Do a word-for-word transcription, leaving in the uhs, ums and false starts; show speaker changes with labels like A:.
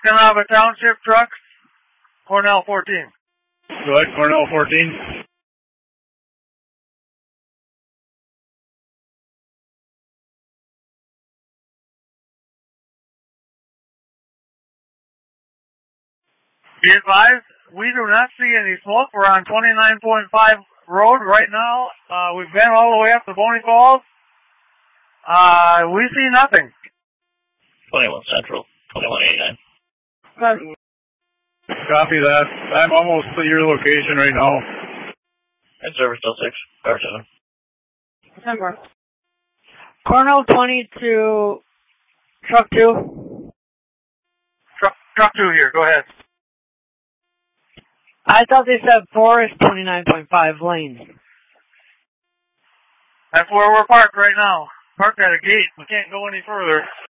A: Escanaba Township trucks, Cornell fourteen.
B: Go ahead, Cornell fourteen.
A: Be advised, we do not see any smoke. We're on twenty-nine point five road right now. Uh, we've been all the way up to Boney Falls. Uh, we see nothing.
C: twenty-one Central, twenty-one eighty-nine.
B: Copy that. I'm almost to your location right now.
C: And service still six, power seven.
D: December. Cornell twenty to truck two.
A: Truck, truck two here, go ahead.
D: I thought they said Forest twenty-nine point five lanes.
A: That's where we're parked right now. Parked at a gate. We can't go any further.